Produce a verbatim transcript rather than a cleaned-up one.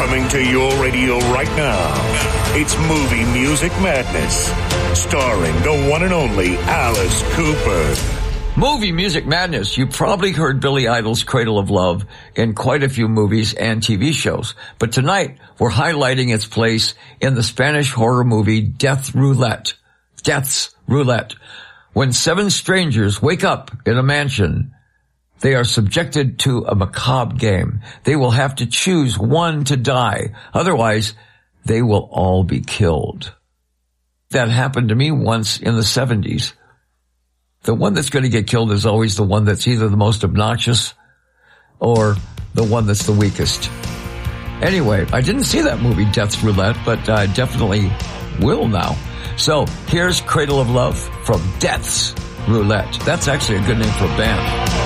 Coming to your radio right now, it's Movie Music Madness, starring the one and only Alice Cooper. Movie Music Madness. You probably heard Billy Idol's Cradle of Love in quite a few movies and T V shows. But tonight, we're highlighting its place in the Spanish horror movie Death Roulette. Death's Roulette. When seven strangers wake up in a mansion, they are subjected to a macabre game. They will have to choose one to die. Otherwise, they will all be killed. That happened to me once in the seventies. The one that's going to get killed is always the one that's either the most obnoxious or the one that's the weakest. Anyway, I didn't see that movie, Death's Roulette, but I definitely will now. So here's Cradle of Love from Death's Roulette. That's actually a good name for a band.